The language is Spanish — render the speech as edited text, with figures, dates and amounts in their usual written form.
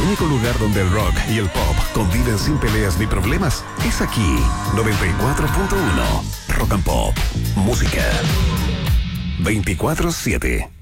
único lugar donde el rock y el pop conviven sin peleas ni problemas es aquí. 94.1 Rock and Pop. Música 24/7.